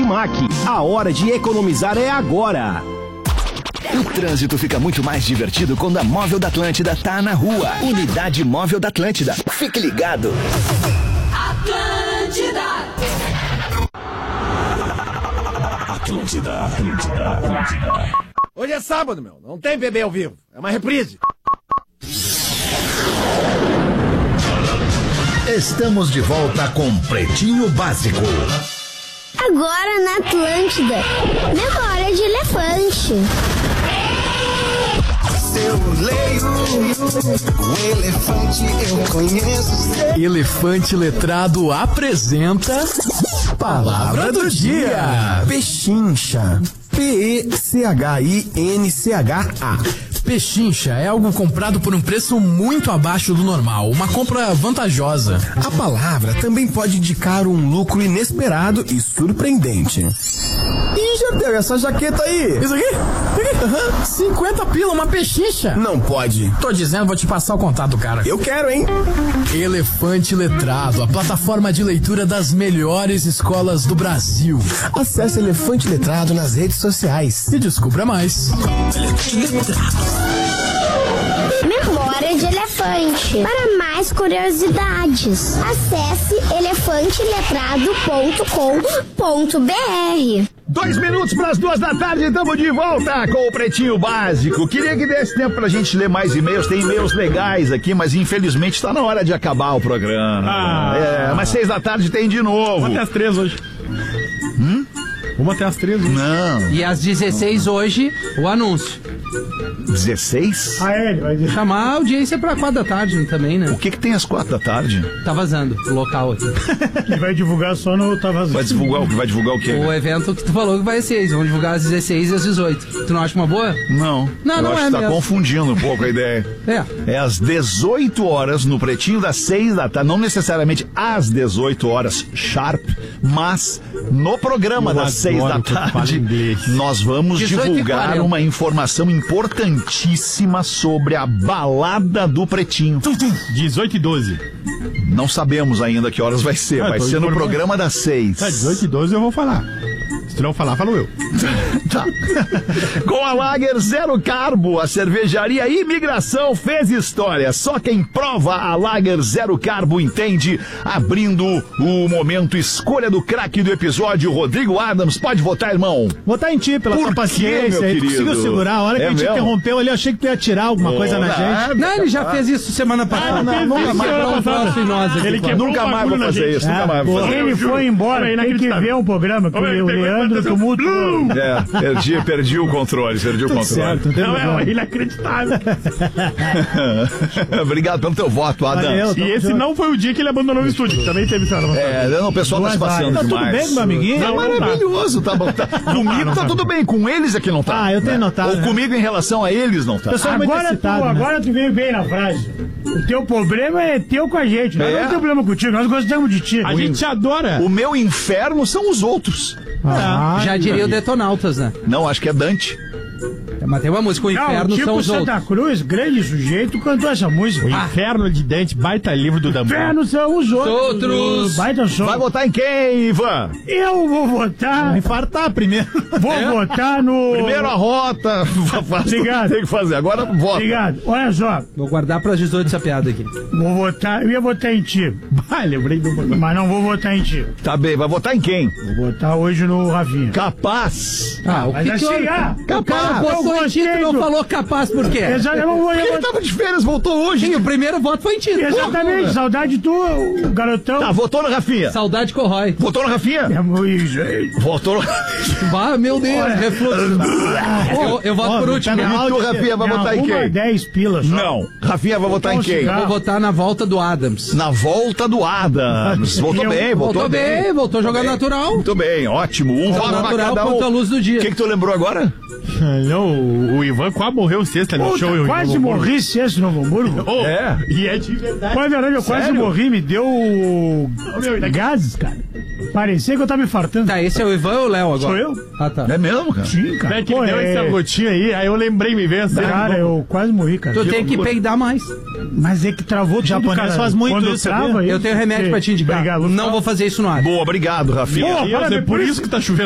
Unimac. A hora de economizar é agora. O trânsito fica muito mais divertido quando a Móvel da Atlântida tá na rua. Unidade Móvel da Atlântida. Fique ligado. Atlântida. Hoje é sábado, meu. Não tem bebê ao vivo. É uma reprise. Estamos de volta com Pretinho Básico. Agora na Atlântida, memória de elefante. Eu leio o elefante, eu conheço. Elefante Letrado apresenta Palavra do Dia. Pechincha. P-E-C-H-I-N-C-H-A. Pechincha é algo comprado por um preço muito abaixo do normal, uma compra vantajosa. A palavra também pode indicar um lucro inesperado e surpreendente. Ih, já pega essa jaqueta aí. Isso aqui? 50 pila, uma pechincha. Não pode. Tô dizendo, vou te passar o contato do cara. Eu quero, hein? Elefante Letrado, a plataforma de leitura das melhores escolas do Brasil. Acesse Elefante Letrado nas redes sociais e descubra mais. Memória de elefante. Para mais curiosidades, acesse elefanteletrado.com.br. 2 minutos para as 2 da tarde, estamos de volta com o Pretinho Básico. Queria que desse tempo pra gente ler mais e-mails. Tem e-mails legais aqui, mas infelizmente está na hora de acabar o programa. Mas 6 da tarde tem de novo. Vamos até as 3 hoje. Vamos até as 3 hoje. Não. E às 16 hoje, o anúncio. 16? Ele vai chamar a audiência pra 4 da tarde também, né? O que tem às 4 da tarde? Tá vazando o local aqui. E vai divulgar só no Tá Vazando. Vai divulgar o quê? O evento que tu falou que vai ser 6. Vão divulgar às 16 e às 18. Tu não acha uma boa? Não. Não acho é que tá mesmo. confundindo um pouco a ideia. É às 18 horas no Pretinho das 6 da tarde. Não necessariamente às 18 horas sharp, mas no programa das 6 da tarde nós vamos divulgar uma informação importantíssima sobre a balada do Pretinho. 18h12. Não sabemos ainda que horas vai ser. Vai ser no programa das 6. 18h12 eu vou falar. Se tu não falar, falo eu. Tá. Com a Lager Zero Carbo, a cervejaria Imigração fez história. Só quem prova a Lager Zero Carbo entende. Abrindo o momento escolha do craque do episódio, Rodrigo Adams. Pode votar, irmão. Votar em ti, pela tua paciência. Meu Tu conseguiu segurar. A hora que a gente interrompeu ali, eu achei que tu ia tirar alguma coisa na gente. Não, ele já fez isso semana passada. Nunca mais. Nunca mais vou fazer isso. Nunca mais vou fazer. Ele foi embora, tem que ver um programa que o Leandro tumultuou. Perdi o controle. Certo, não, é inacreditável. Obrigado pelo teu voto, Adams. E esse não foi o dia que ele abandonou o estúdio. Também teve essa o pessoal tá se passando demais. Tá tudo bem com meu amiguinho? Tá maravilhoso, tá bom. Comigo tá tudo bem, com eles é que não tá. Eu tenho notado. Ou comigo em relação a eles não tá. Agora tu veio bem na frase. O teu problema é teu com a gente. Nós não temos problema contigo, nós gostamos de ti. A gente adora. O meu inferno são os outros. Já diria o Detonautas, né? Não, acho que é Dante. Mas tem uma música, o Inferno tipo são os Santa outros. Cruz, grande sujeito, cantou essa música. O Inferno de Dante, baita livro do Dambon. Inferno são os outros. Baita som. Vai votar em quem, Ivan? Eu vou votar. Vou infartar primeiro. Vou votar no... Primeiro a rota. Obrigado. Tem que fazer, agora vota. Obrigado. Olha só. Vou guardar para as 18 essa piada aqui. Vou votar, eu ia votar em ti. Lembrei do programa. Mas não vou votar em ti. Tá bem, vai votar em quem? Vou votar hoje no Rafinha. Capaz. O Mas assim, o cara votou em ti, tu não falou capaz por quê? Eu não vou... Ele tava de férias, voltou hoje. Sim, o primeiro voto foi em ti. Exatamente, saudade tua, o garotão. Tá, votou no Rafinha. Saudade corrói. Votou no Rafinha? Votou no... Meu Deus, refluxo. Eu voto por último. E tu, Rafinha, vai votar em quem? 10 pilas. Não. Rafinha vai votar em quem? Eu vou votar na volta do Adams. Na volta do Adams. Votou bem, votou bem. Voltou jogar natural. Muito bem, ótimo. Um voto pra natural cada um. contra a luz do dia. O que tu lembrou agora? Não, o Ivan quase morreu sexta no show. Quase morri sexta no Novo Hamburgo. E é de verdade. Mas, na verdade, eu quase morri, me deu gases, cara. Parecia que eu tava me fartando. Tá, esse é o Ivan ou o Léo agora? Sou eu. Ah, tá. É mesmo, cara? Sim, cara. É que deu essa gotinha aí eu lembrei, me veio essa. Cara, eu quase morri, cara. Tu tem que peidar mais. Mas é que travou tudo, japonês cara. faz muito Quando isso, trava, eu tenho remédio pra te indicar. Obrigado, não vou fazer isso no ar. Boa, obrigado, Rafinha. Boa, É por isso que tá chovendo.